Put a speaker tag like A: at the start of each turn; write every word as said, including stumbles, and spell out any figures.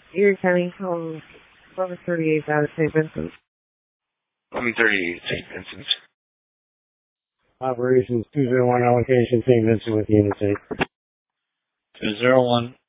A: Erie County, home eleven thirty-eight out of Saint Vincent.
B: eleven thirty-eight, Saint Vincent.
C: Operations two zero one, allocation Saint Vincent with Unit eight.
D: two zero one,